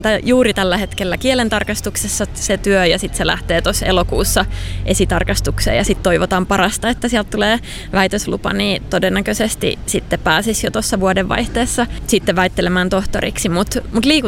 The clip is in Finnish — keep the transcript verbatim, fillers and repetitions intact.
Tää juuri tällä hetkellä kielentarkastuksessa se työ ja sitten se lähtee tuossa elokuussa esitarkastukseen ja sitten toivotaan parasta, että sieltä tulee väitöslupa, niin todennäköisesti sitten pääsisi jo tuossa vuodenvaihteessa sitten väittelemään tohtoriksi, mutta mut